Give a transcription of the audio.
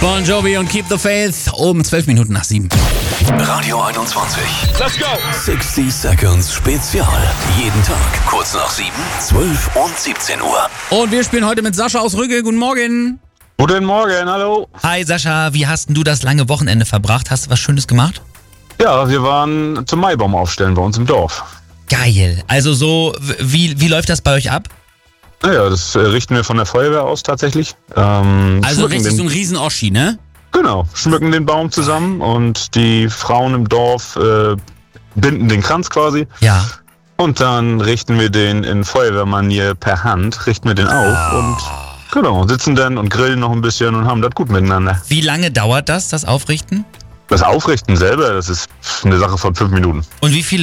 Bon Jovi und Keep the Faith um 12 Minuten nach 7. Radio 21. Let's go! 60 Seconds Spezial. Jeden Tag kurz nach 7, 12 und 17 Uhr. Und wir spielen heute mit Sascha aus Rügge. Guten Morgen. Guten Morgen, hallo. Hi Sascha, wie hast denn du das lange Wochenende verbracht? Hast du was Schönes gemacht? Ja, wir waren zum Maibaum aufstellen bei uns im Dorf. Geil. Also so, wie läuft das bei euch ab? Naja, das richten wir von der Feuerwehr aus tatsächlich. Also richtig so ein Riesen-Oschi, ne? Genau, schmücken den Baum zusammen und die Frauen im Dorf binden den Kranz quasi. Ja. Und dann richten wir den in Feuerwehrmanier per Hand, richten wir den auf und genau, sitzen dann und grillen noch ein bisschen und haben das gut miteinander. Wie lange dauert das Aufrichten? Das Aufrichten selber, das ist eine Sache von 5 Minuten. Und wie viele